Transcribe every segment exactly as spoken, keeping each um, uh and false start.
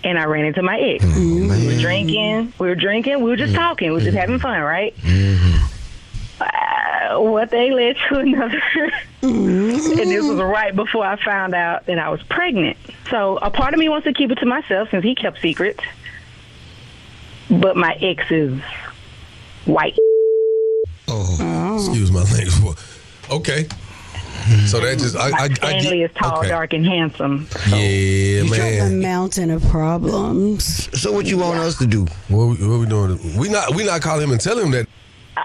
and I ran into my ex. Mm-hmm. We were drinking. We were drinking. We were just talking. We were just having fun, right? Mm-hmm. Uh, what they led to another. Mm-hmm. And this was right before I found out that I was pregnant. So a part of me wants to keep it to myself since he kept secrets. But my ex is white. Oh, oh. Excuse my language. Okay. So that just I, I, Stanley I is tall, okay. dark, and handsome. So. Yeah, man. A mountain of problems. So what you want yeah. us to do? What we, what we doing? We not we not call him and tell him that.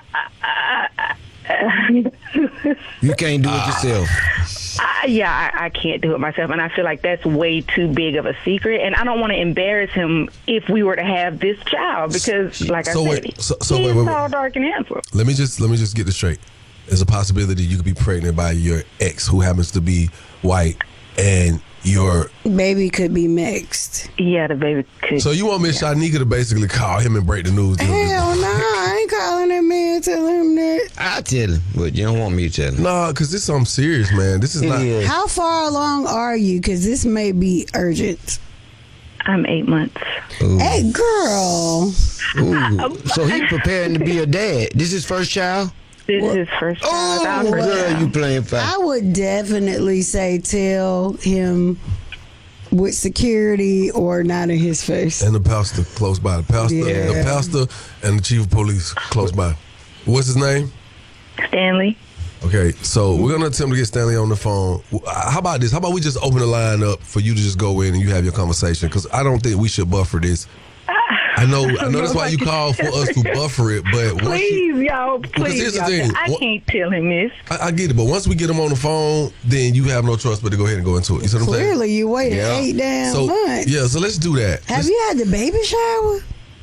You can't do it yourself. Uh, yeah, I, I can't do it myself, and I feel like that's way too big of a secret, and I don't want to embarrass him if we were to have this child because, like so I said, wait, so, so he's wait, wait, tall, wait. dark, and handsome. Let me just let me just get this straight. There's a possibility you could be pregnant by your ex who happens to be white, and your baby could be mixed. Yeah, the baby could. So you want Miss yeah. Shanika to basically call him and break the news? Hell no, I ain't calling that man, tell him that. I tell him, but you don't want me to tell him. No, because this is something serious, man. This is not. Yeah. How far along are you? Because this may be urgent. I'm eight months. Ooh. Hey, girl. Ooh. So he's preparing to be a dad. This is first child? This is first child. Oh, first girl, child. you playing fine. I would definitely say tell him with security or not in his face. And the pastor close by. The pastor, yeah. the pastor and the chief of police close by. What's his name? Stanley. Okay, so we're going to attempt to get Stanley on the phone. How about this? How about we just open the line up for you to just go in and you have your conversation? Because I don't think we should buffer this. I know I know that's why you called for us to buffer it, but please, you, y'all, please, y'all. Thing, I can't tell him this. I, I get it, but once we get him on the phone, then you have no choice but to go ahead and go into it. You see what I'm saying? Clearly, you waited yeah. eight damn so, months. Yeah, so let's do that. Have let's, you had the baby shower?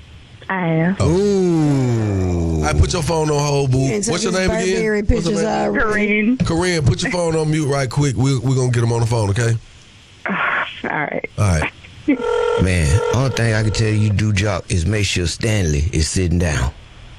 I have. Oh. Ooh. I put your phone on hold, boo. What's your name again? What's your name? Corinne. Corinne, put your phone on mute right quick. We're, we're going to get him on the phone, okay? All right. All right. Man, only thing I can tell you do, Jock, is make sure Stanley is sitting down.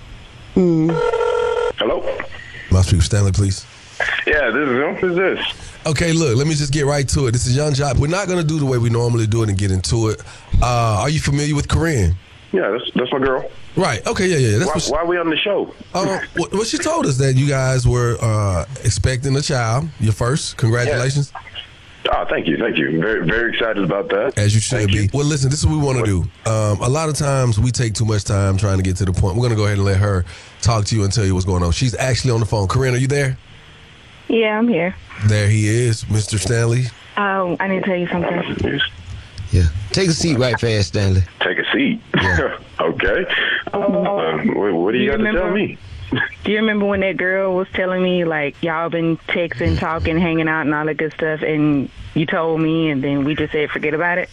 Mm. Hello? My speak with Stanley, please. Yeah, this is him. Who's this? Okay, look, let me just get right to it. This is Young Jock. We're not going to do the way we normally do it and get into it. Uh, are you familiar with Corinne? Yeah, that's, that's my girl. Right. Okay, yeah, yeah. That's why, what she, why are we on the show? Uh, well, well, she told us that you guys were uh, expecting a child, your first. Congratulations. Yeah. Oh, thank you, thank you. Very, very excited about that. As you should thank be. You. Well, listen, this is what we want to do. Um, a lot of times we take too much time trying to get to the point. We're going to go ahead and let her talk to you and tell you what's going on. She's actually on the phone. Corinne, are you there? Yeah, I'm here. There he is, Mister Stanley. Um, I need to tell you something. Yeah. Take a seat right fast, Stanley. Take a seat? Yeah. Okay. Uh, what, what do you, you got remember, to tell me? Do you remember when that girl was telling me, like, y'all been texting, talking, hanging out, and all that good stuff, and you told me, and then we just said forget about it?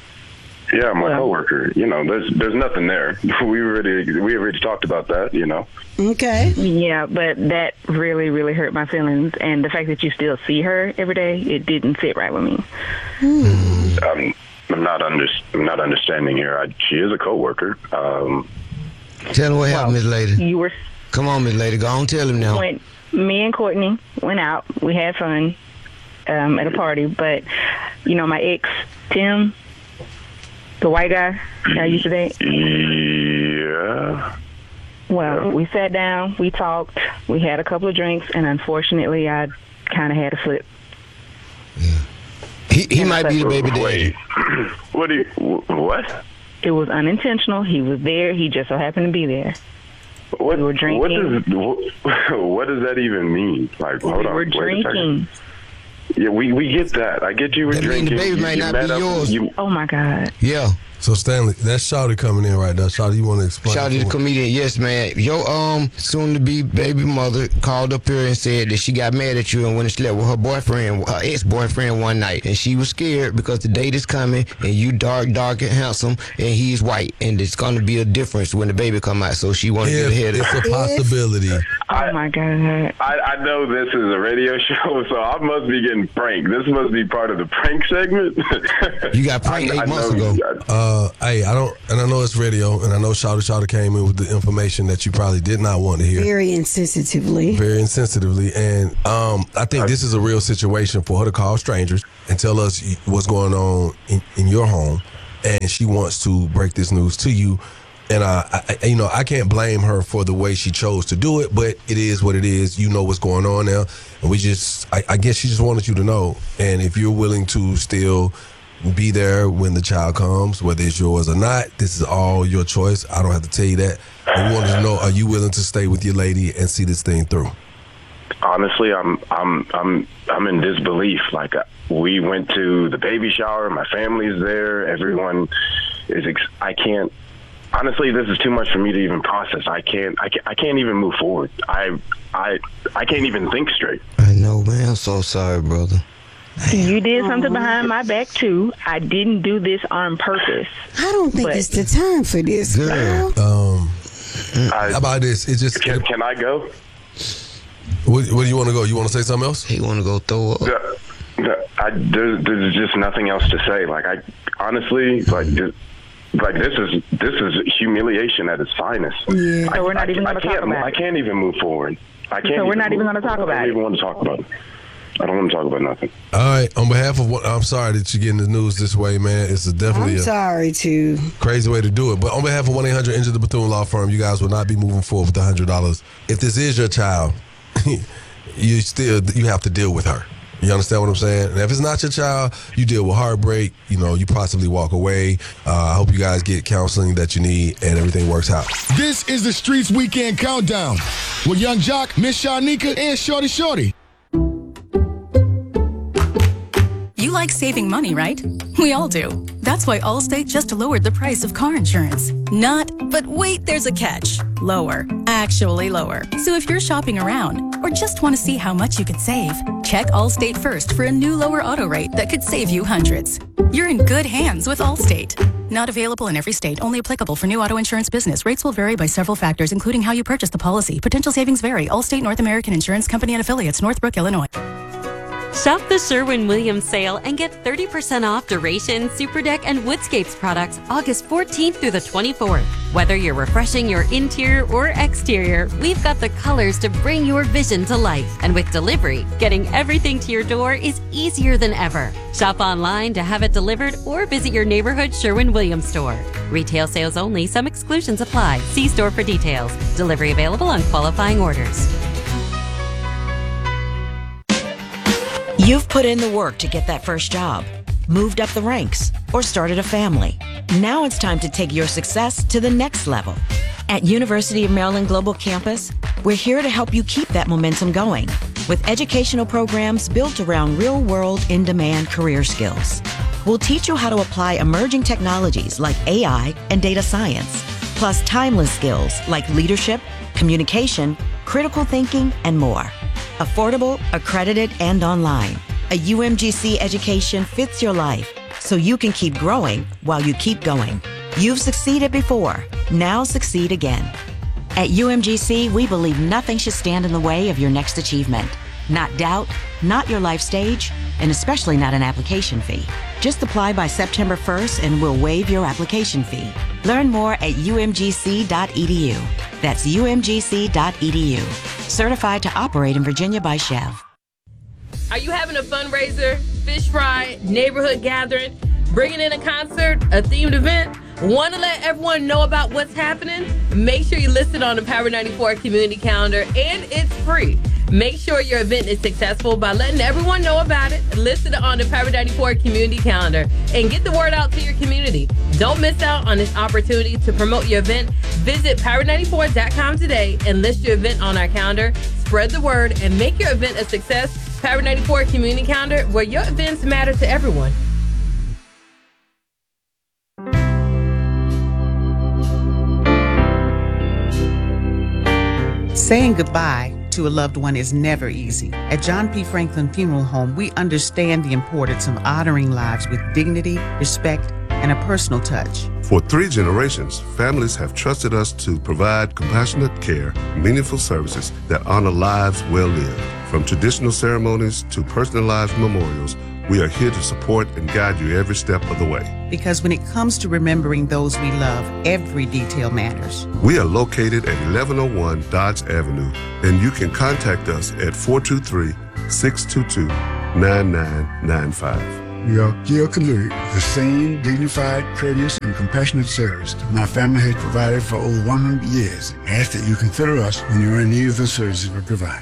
Yeah, my well, coworker. You know, there's there's nothing there. We already we already talked about that. You know. Okay. Yeah, but that really really hurt my feelings, and the fact that you still see her every day, it didn't sit right with me. Hmm. Um, I'm not under I'm not understanding here. I, she is a coworker. Um, tell her what happened, Miss Lady. You were. Come on, Miss Lady. Go on, tell him now. When me and Courtney went out, we had fun um, at a party, but you know my ex Tim. The white guy I used to date? Yeah. Well, yeah. we sat down, we talked, we had a couple of drinks, and unfortunately, I kind of had a slip. Yeah. He he might be the baby daddy. What do you, what? It was unintentional. He was there. He just so happened to be there. What, we were drinking. What does, what does that even mean? Like, hold we on. were wait drinking. Yeah, we, we get that. I get you were that drinking. Mean the baby you, might you not met be up, yours. You, oh my God. Yeah. So Stanley, that's Shawty coming in right now. Shawty, you want to explain? Shawty the comedian, yes, man. Your um soon-to-be baby mother called up here and said that she got mad at you and went and slept with her boyfriend, her ex-boyfriend one night, and she was scared because the date is coming and you dark, dark and handsome, and he's white, and it's gonna be a difference when the baby come out. So she wanted to get ahead of it. It's a possibility. Oh my God. I, I know this is a radio show, so I must be getting pranked. This must be part of the prank segment. You got pranked eight I months ago. Uh, hey, I don't, and I know it's radio, and I know Shawty Shawty came in with the information that you probably did not want to hear. Very insensitively. Very insensitively, and um, I think this is a real situation for her to call strangers and tell us what's going on in, in your home. and she wants to break this news to you. And uh, I, I, you know, I can't blame her for the way she chose to do it, but it is what it is. You know what's going on now, and we just, I, I guess she just wanted you to know. And if you're willing to still be there when the child comes, whether it's yours or not, this is all your choice. I don't have to tell you that. And we wanted to know: are you willing to stay with your lady and see this thing through? Honestly, I'm, I'm, I'm, I'm in disbelief. Like we went to the baby shower, my family's there, everyone is. Ex- I can't. Honestly, this is too much for me to even process. I can't. I can't, I can't even move forward. I, I, I can't even think straight. I know, man. I'm so sorry, brother. You did something behind my back too. I didn't do this on purpose. I don't think But- it's the time for this, girl. Um, I, how about this? It's just. can, can I go? Where, where do you want to go? You want to say something else? He want to go throw up. The, the, I, there, there's just nothing else to say. Like I, honestly, like. This, Like this is this is humiliation at its finest. Yeah. I, So we're not I, even I gonna talk can't, about I it. can't even move forward. I can't. So we're even not even move- gonna talk about I don't it. even want to talk about it. I don't want to talk about nothing. All right. On behalf of what, I'm sorry that you're getting the news this way, man. It's a definitely I'm a sorry, too. crazy way to do it. But on behalf of one eight hundred Injured the Bethune Law Firm, you guys will not be moving forward with one hundred dollars. If this is your child, you still you have to deal with her. You understand what I'm saying? And if it's not your child, you deal with heartbreak. You know, you possibly walk away. Uh, I hope you guys get counseling that you need and everything works out. This is the Streets Weekend Countdown with Young Jock, Miss Shanika, and Shorty Shorty. You like saving money, right? We all do. That's why Allstate just lowered the price of car insurance. Not, but wait, there's a catch. Lower. Actually lower. So if you're shopping around or just want to see how much you could save, check Allstate first for a new lower auto rate that could save you hundreds. You're in good hands with Allstate. Not available in every state. Only applicable for new auto insurance business. Rates will vary by several factors, including how you purchase the policy. Potential savings vary. Allstate North American Insurance Company and Affiliates, Northbrook, Illinois. Shop the Sherwin-Williams sale and get thirty percent off Duration, Superdeck, and Woodscapes products August fourteenth through the twenty-fourth. Whether you're refreshing your interior or exterior, we've got the colors to bring your vision to life. And with delivery, getting everything to your door is easier than ever. Shop online to have it delivered or visit your neighborhood Sherwin-Williams store. Retail sales only. Some exclusions apply. See store for details. Delivery available on qualifying orders. You've put in the work to get that first job, moved up the ranks, or started a family. Now it's time to take your success to the next level. At University of Maryland Global Campus, we're here to help you keep that momentum going with educational programs built around real-world, in-demand career skills. We'll teach you how to apply emerging technologies like A I and data science, plus timeless skills like leadership, communication, critical thinking, and more. Affordable, accredited, and online. A U M G C education fits your life, so you can keep growing while you keep going. You've succeeded before. Now succeed again. At U M G C, we believe nothing should stand in the way of your next achievement. Not doubt, not your life stage, and especially not an application fee. Just apply by September first and we'll waive your application fee. Learn more at U M G C dot E D U. That's U M G C dot E D U. Certified to operate in Virginia by Chev. Are you having a fundraiser, fish fry, neighborhood gathering, bringing in a concert, a themed event? Want to let everyone know about what's happening? Make sure you list it on the Power ninety-four community calendar, and it's free. Make sure your event is successful by letting everyone know about it. List it on the Power ninety-four community calendar and get the word out to your community. Don't miss out on this opportunity to promote your event. Visit power ninety-four dot com today and list your event on our calendar. Spread the word and make your event a success. Power ninety-four community calendar, where your events matter to everyone. Saying goodbye to a loved one is never easy. At John P. Franklin Funeral Home, we understand the importance of honoring lives with dignity, respect, and a personal touch. For three generations, families have trusted us to provide compassionate care, meaningful services that honor lives well lived. From traditional ceremonies to personalized memorials, we are here to support and guide you every step of the way. Because when it comes to remembering those we love, every detail matters. We are located at eleven oh one Dodge Avenue, and you can contact us at four two three, six two two, nine nine nine five. We are here committed to the same dignified, courteous, and compassionate service that my family has provided for over one hundred years. I ask that you consider us when you're in need of the services we provide.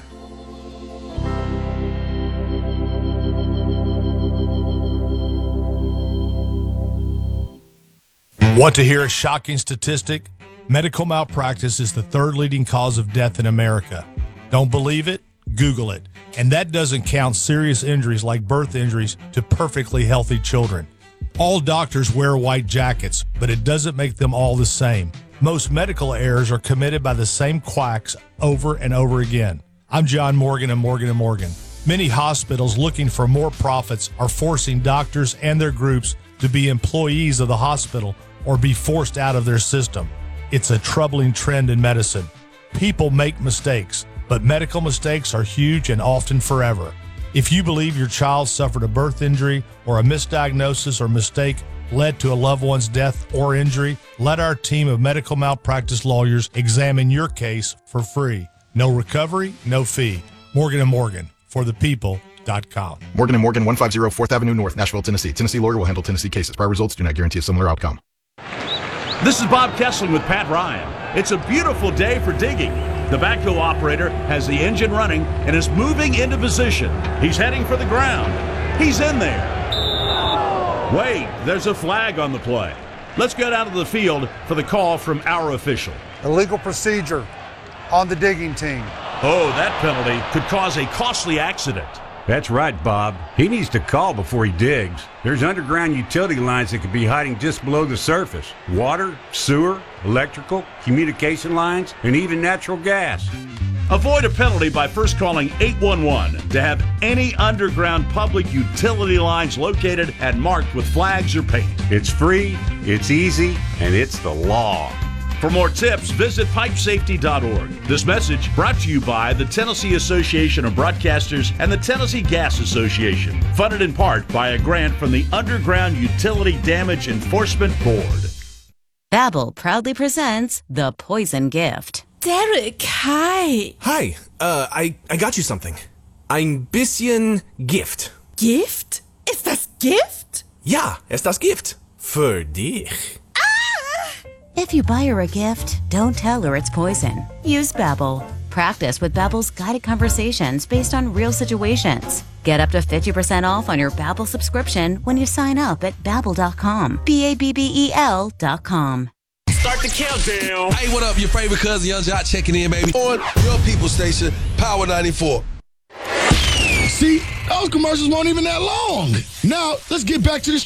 Want to hear a shocking statistic? Medical malpractice is the third leading cause of death in America. Don't believe it? Google it. And that doesn't count serious injuries like birth injuries to perfectly healthy children. All doctors wear white jackets, but it doesn't make them all the same. Most medical errors are committed by the same quacks over and over again. I'm John Morgan of Morgan and Morgan. Many hospitals looking for more profits are forcing doctors and their groups to be employees of the hospital or be forced out of their system. It's a troubling trend in medicine. People make mistakes, but medical mistakes are huge and often forever. If you believe your child suffered a birth injury or a misdiagnosis or mistake led to a loved one's death or injury, let our team of medical malpractice lawyers examine your case for free. No recovery, no fee. Morgan and Morgan, for the people dot com. Morgan and Morgan, one fifty fourth Avenue North, Nashville, Tennessee. Tennessee lawyer will handle Tennessee cases. Prior results do not guarantee a similar outcome. This is Bob Kessling with Pat Ryan. It's a beautiful day for digging. The backhoe operator has the engine running and is moving into position. He's heading for the ground. He's in there. Wait, there's a flag on the play. Let's get out of the field for the call from our official. Illegal procedure on the digging team. Oh, that penalty could cause a costly accident. That's right, Bob. He needs to call before he digs. There's underground utility lines that could be hiding just below the surface. Water, sewer, electrical, communication lines, and even natural gas. Avoid a penalty by first calling eight one one to have any underground public utility lines located and marked with flags or paint. It's free, it's easy, and it's the law. For more tips, visit pipe safety dot org. This message brought to you by the Tennessee Association of Broadcasters and the Tennessee Gas Association, funded in part by a grant from the Underground Utility Damage Enforcement Board. Babbel proudly presents The Poison Gift. Derek, hi. Hi, uh, I, I got you something. Ein bisschen Gift. Gift? Ist das Gift? Ja, ist das Gift. Für dich. If you buy her a gift, don't tell her it's poison. Use Babbel. Practice with Babbel's guided conversations based on real situations. Get up to fifty percent off on your Babbel subscription when you sign up at babbel dot com. B A B B E L dot com. Start the countdown. Hey, what up? Your favorite cousin, Young Jock, checking in, baby. On your people station, Power ninety-four. See, those commercials weren't even that long. Now, let's get back to the